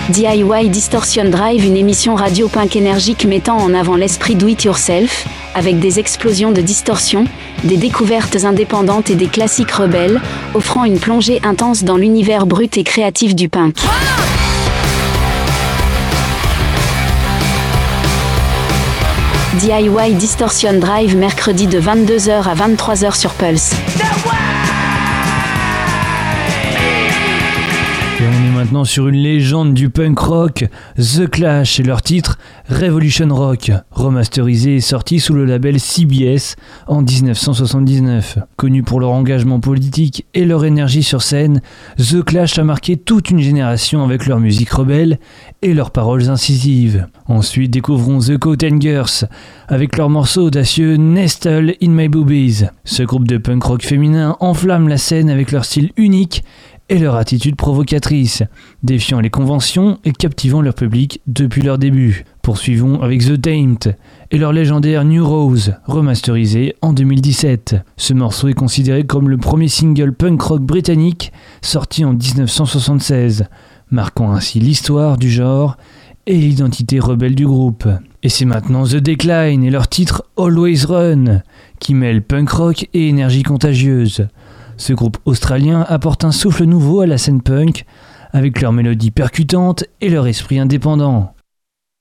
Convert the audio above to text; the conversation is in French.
DIY Distortion Drive, une émission radio punk énergique mettant en avant l'esprit do-it-yourself, avec des explosions de distorsion, des découvertes indépendantes et des classiques rebelles, offrant une plongée intense dans l'univers brut et créatif du punk. DIY Distortion Drive, mercredi de 22h à 23h sur Pulse. Et on est maintenant sur une légende du punk rock, The Clash, et leur titre Revolution Rock, remasterisé et sorti sous le label CBS en 1979. Connus pour leur engagement politique et leur énergie sur scène, The Clash a marqué toute une génération avec leur musique rebelle et leurs paroles incisives. Ensuite, découvrons The Coat and Girls avec leur morceau audacieux Nestle in My Boobies. Ce groupe de punk rock féminin enflamme la scène avec leur style unique et leur attitude provocatrice, défiant les conventions et captivant leur public depuis leur début. Poursuivons avec The Tamed et leur légendaire New Rose, remasterisé en 2017. Ce morceau est considéré comme le premier single punk rock britannique sorti en 1976, marquant ainsi l'histoire du genre et l'identité rebelle du groupe. Et c'est maintenant The Decline et leur titre Always Run, qui mêle punk rock et énergie contagieuse. Ce groupe australien apporte un souffle nouveau à la scène punk, avec leur mélodie percutante et leur esprit indépendant.